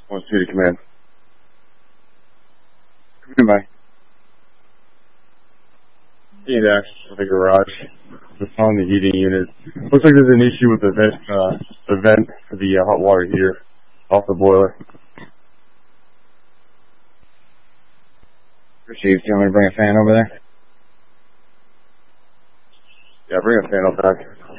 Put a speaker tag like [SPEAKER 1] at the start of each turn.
[SPEAKER 1] Wants you to come in. Come in, bye. See there with the garage. Just on the heating unit. Looks like there's an issue with the vent for the hot water heater off the boiler. Steve, do you want me to bring a fan over there? Yeah, bring a fan up back.